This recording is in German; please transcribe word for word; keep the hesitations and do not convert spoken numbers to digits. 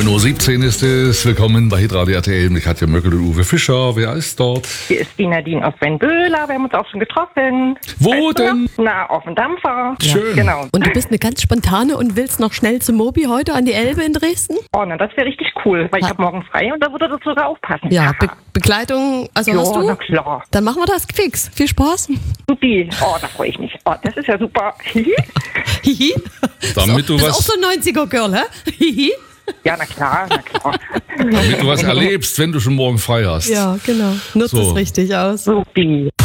neun Uhr siebzehn ist es. Willkommen bei Hitradio R T L mit Katja Möckel und Uwe Fischer. Wer ist dort? Hier ist die Nadine aus Wendböhler. Wir haben uns auch schon getroffen. Wo weißt du denn? noch? Na, auf dem Dampfer. Schön. Genau. Und du bist eine ganz spontane und willst noch schnell zum Mobi heute an die Elbe in Dresden? Oh, na, das wäre richtig cool, weil ich Ha. habe morgen frei und da würde das sogar aufpassen. Ja, Be Haha. Begleitung, also Ja, hast du? na klar. Dann machen wir das fix. Viel Spaß. Supi. Oh, da freue ich mich. Oh, das ist ja super. Hihi. Damit du Das ist was- auch so ein neunziger-Girl, hä? Hihi. Ja, na klar, na klar. Damit du was erlebst, wenn du schon morgen frei hast. Ja, genau. Nutzt So. es richtig aus. Supi.